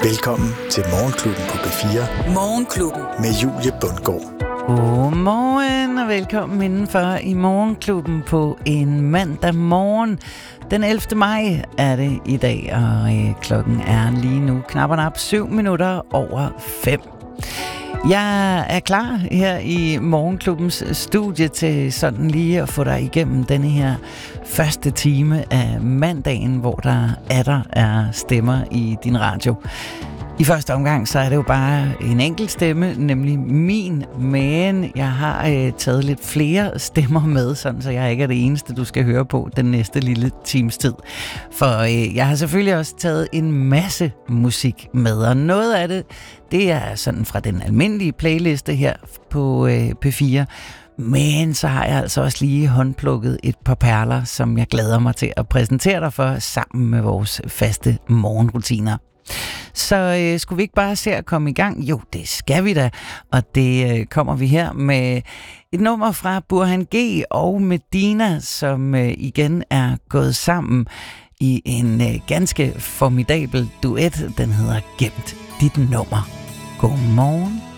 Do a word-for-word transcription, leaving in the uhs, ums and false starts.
Velkommen til Morgenklubben på P fire. Morgenklubben. Med Julie Bundgaard. Godmorgen og velkommen indenfor i Morgenklubben på en mandag morgen. Den ellevte maj er det i dag, og øh, klokken er lige nu knap og nap syv minutter over fem. Jeg er klar her i Morgenklubbens studie til sådan lige at få dig igennem denne her første time af mandagen, hvor der er der er stemmer i din radio. I første omgang, så er det jo bare en enkelt stemme, nemlig min, men jeg har øh, taget lidt flere stemmer med, sådan så jeg ikke er det eneste, du skal høre på den næste lille times tid. For øh, jeg har selvfølgelig også taget en masse musik med, og noget af det, det er sådan fra den almindelige playliste her på øh, P fire, men så har jeg altså også lige håndplukket et par perler, som jeg glæder mig til at præsentere dig for, sammen med vores faste morgenrutiner. Så øh, skulle vi ikke bare se at komme i gang? Jo, det skal vi da. Og det øh, kommer vi her med et nummer fra Burhan G og Medina, som øh, igen er gået sammen i en øh, ganske formidabel duet. Den hedder Gemt dit nummer. Godmorgen.